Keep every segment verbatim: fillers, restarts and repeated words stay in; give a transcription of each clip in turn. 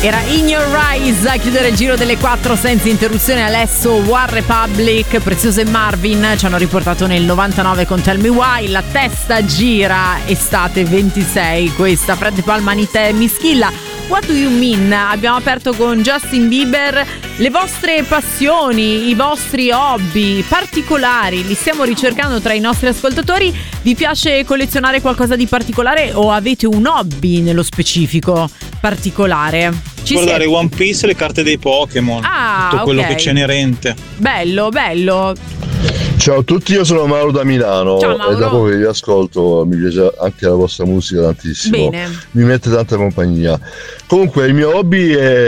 Era In Your Eyes a chiudere il giro delle quattro senza interruzione. Adesso One Republic, Prezioso e Marvin ci hanno riportato nel novantanove con Tell Me Why. La testa gira, estate ventisei, questa Fred Palmanite Mischilla. What do you mean? Abbiamo aperto con Justin Bieber. Le vostre passioni, i vostri hobby particolari li stiamo ricercando tra i nostri ascoltatori. Vi piace collezionare qualcosa di particolare o avete un hobby nello specifico particolare? Ci guardare siete? One Piece e le carte dei Pokémon, Ah, tutto quello ok. che c'è inerente. Bello, bello. Ciao a tutti, io sono Mauro da Milano. Ciao, Mauro. E dopo che vi ascolto mi piace anche la vostra musica tantissimo. Bene. Mi mette tanta compagnia. Comunque il mio hobby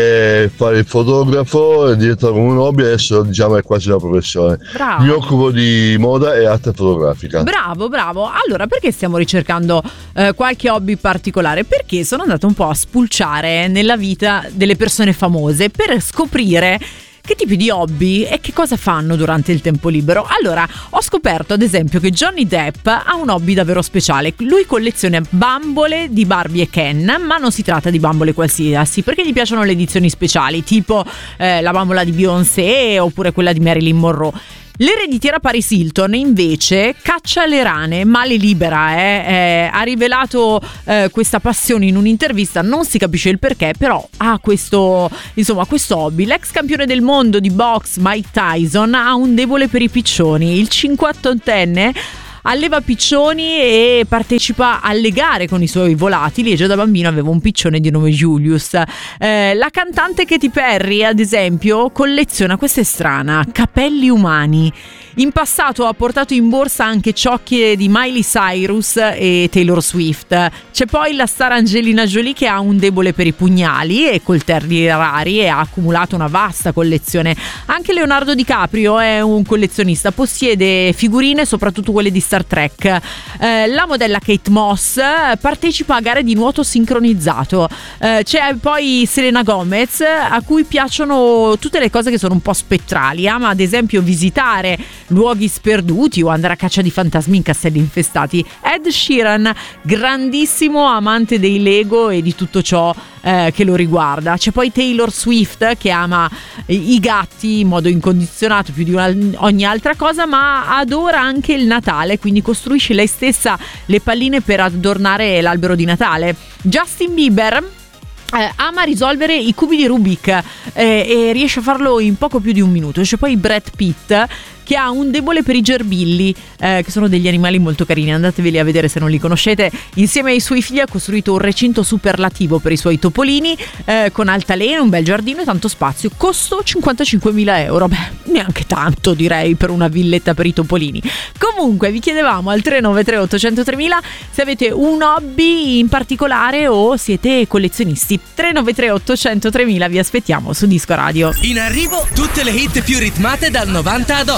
è fare il fotografo, è diventato come un hobby, adesso diciamo è quasi una professione. Bravo. Mi occupo di moda e arte fotografica. Bravo, bravo. Allora, perché stiamo ricercando eh, qualche hobby particolare? Perché sono andata un po' a spulciare nella vita delle persone famose per scoprire che tipi di hobby e che cosa fanno durante il tempo libero. Allora, ho scoperto ad esempio che Johnny Depp ha un hobby davvero speciale. Lui colleziona bambole di Barbie e Ken, ma non si tratta di bambole qualsiasi, perché gli piacciono le edizioni speciali, tipo eh, la bambola di Beyoncé oppure quella di Marilyn Monroe. L'ereditiera Paris Hilton invece caccia le rane, ma le libera, eh? Eh, ha rivelato eh, questa passione in un'intervista, non si capisce il perché, però ha questo, insomma, questo hobby. L'ex campione del mondo di box Mike Tyson ha un debole per i piccioni. Il cinquantottenne alleva piccioni e partecipa alle gare con i suoi volatili e già da bambino aveva un piccione di nome Julius. Eh, la cantante Katy Perry, ad esempio, colleziona, questa è strana, capelli umani. In passato ha portato in borsa anche ciocche di Miley Cyrus e Taylor Swift. C'è poi la star Angelina Jolie che ha un debole per i pugnali e coltelli rari e ha accumulato una vasta collezione. Anche Leonardo DiCaprio è un collezionista, possiede figurine, soprattutto quelle di Star Trek. Eh, la modella Kate Moss partecipa a gare di nuoto sincronizzato. Eh, c'è poi Selena Gomez, a cui piacciono tutte le cose che sono un po' spettrali. Ama ad esempio visitare luoghi sperduti o andare a caccia di fantasmi in castelli infestati. Ed Sheeran, grandissimo amante dei Lego e di tutto ciò eh, che lo riguarda. C'è poi Taylor Swift che ama i gatti in modo incondizionato più di una, ogni altra cosa, ma adora anche il Natale, quindi costruisce lei stessa le palline per adornare l'albero di Natale. Justin Bieber Eh, ama risolvere i cubi di Rubik eh, e riesce a farlo in poco più di un minuto. C'è poi Brad Pitt che ha un debole per i gerbilli, eh, che sono degli animali molto carini, andateveli a vedere se non li conoscete. Insieme ai suoi figli ha costruito un recinto superlativo per i suoi topolini, eh, con altalena, un bel giardino e tanto spazio. Costo cinquantacinquemila euro, beh, neanche tanto direi per una villetta per i topolini. Comunque vi chiedevamo al tre nove tre otto zero tre mila se avete un hobby in particolare o siete collezionisti. Tre nove tre otto zero tre mila, vi aspettiamo su Disco Radio. In arrivo tutte le hit più ritmate dal novanta ad oggi.